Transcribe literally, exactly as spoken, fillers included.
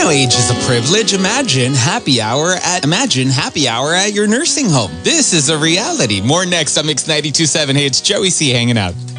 know age is a privilege. Imagine happy hour at Imagine happy hour at your nursing home. This is a reality. More next on Mix ninety-two point seven. Hey, it's Joey C hanging out.